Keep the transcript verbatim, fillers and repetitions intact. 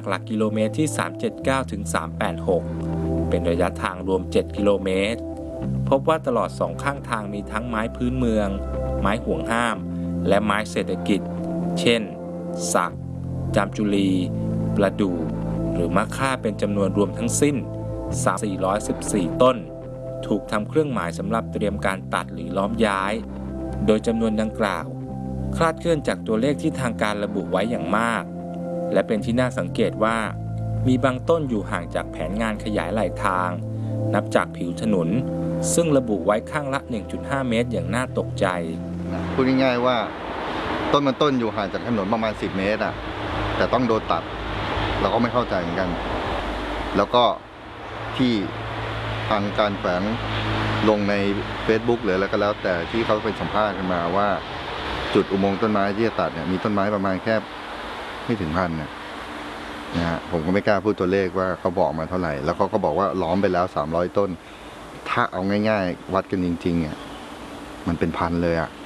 หลักกิโลเมตรที่สามร้อยเจ็ดสิบเก้าถึงสามร้อยแปดสิบหกเป็นระยะทางรวมเจ็ดกิโลเมตรพบว่าตลอดสองข้างทางมีทั้งไม้พื้นเมืองไม้ห่วงห้ามและไม้เศรษฐกิจเช่นสักจามจุลีประดู่หรือมะค่าเป็นจำนวนรวมทั้งสิ้นสามพันสี่ร้อยสิบสี่ต้นถูกทำเครื่องหมายสำหรับเตรียมการตัดหรือล้อมย้ายโดยจำนวนดังกล่าวคลาดเคลื่อนจากตัวเลขที่ทางการระบุไว้อย่างมากและเป็นที่น่าสังเกตว่ามีบางต้นอยู่ห่างจากแผนงานขยายไหลทางนับจากผิวถนนซึ่งระบุไว้ข้างละ หนึ่งจุดห้า เมตรอย่างน่าตกใจพูดง่ายๆว่าต้นมันต้นอยู่ห่างจากถนนประมาณสิบเมตรอ่ะแต่ต้องโดนตัดเราก็ไม่เข้าใจเหมือนกันแล้วก็ที่ทางการแฝงลงใน Facebook หรืออะไรก็แล้วแต่ที่เขาไปสัมภาษณ์กันมาว่าจุดอุโมงค์ต้นไม้ที่จะตัดเนี่ยมีต้นไม้ประมาณแค่ไม่ถึงพันนะนะฮะผมก็ไม่กล้าพูดตัวเลขว่าเขาบอกมาเท่าไหร่แล้วเขาก็บอกว่าล้อมไปแล้วสามร้อยต้นถ้าเอาง่ายๆวัดกันจริงๆอ่ะมันเป็นพันเลยอ่ะ